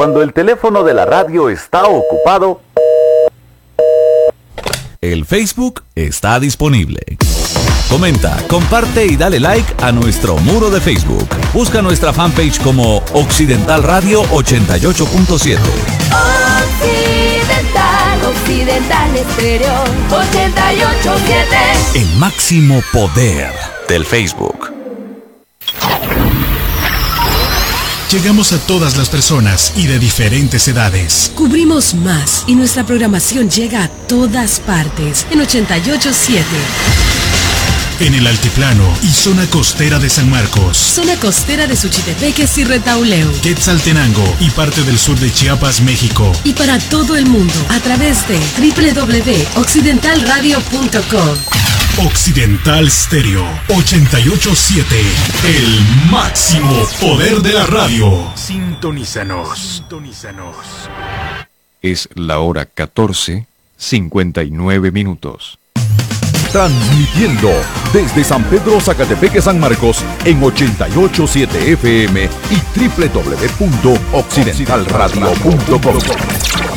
Cuando el teléfono de la radio está ocupado, el Facebook está disponible. Comenta, comparte y dale like a nuestro muro de Facebook. Busca nuestra fanpage como Occidental Radio 88.7. Occidental Estéreo 88.7. El máximo poder del Facebook. Llegamos a todas las personas y de diferentes edades. Cubrimos más y nuestra programación llega a todas partes en 88.7. En el altiplano y zona costera de San Marcos, zona costera de Suchitepeques y Retauleu, Quetzaltenango y parte del sur de Chiapas, México. Y para todo el mundo a través de www.occidentalradio.com. Occidental Stereo 88.7. El máximo poder de la radio. Sintonízanos. Es la hora 14:59. Transmitiendo desde San Pedro Zacatepeque San Marcos en 88.7 FM y www.occidentalradio.com.